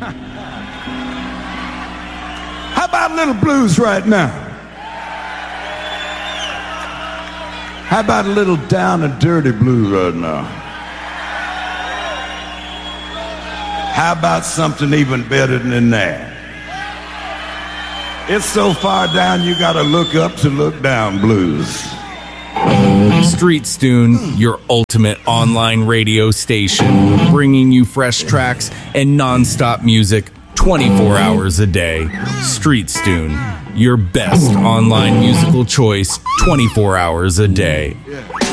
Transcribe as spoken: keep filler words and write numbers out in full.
How about a little blues right now? How about a little down and dirty blues right now? How about something even better than that? It's so far down you gotta look up to look down blues. Street Stune, your ultimate online radio station, bringing you fresh tracks and non-stop music twenty-four hours a day. Street Stune, your best online musical choice twenty-four hours a day.